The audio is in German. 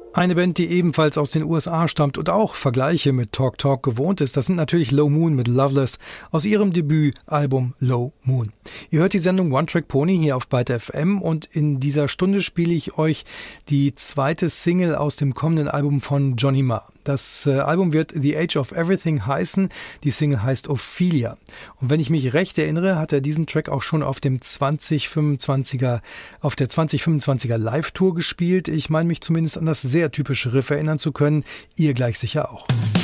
Eine Band, die ebenfalls aus den USA stammt und auch Vergleiche mit Talk Talk gewohnt ist, das sind natürlich Low Moon mit Loveless aus ihrem Debütalbum Low Moon. Ihr hört die Sendung One Track Pony hier auf Byte FM und in dieser Stunde spiele ich euch die zweite Single aus dem kommenden Album von Johnny Marr. Das Album wird The Age of Everything heißen, die Single heißt Ophelia. Und wenn ich mich recht erinnere, hat er diesen Track auch schon auf der 2025er Live-Tour gespielt. Ich meine mich zumindest an das sehr typische Riff erinnern zu können, ihr gleich sicher auch.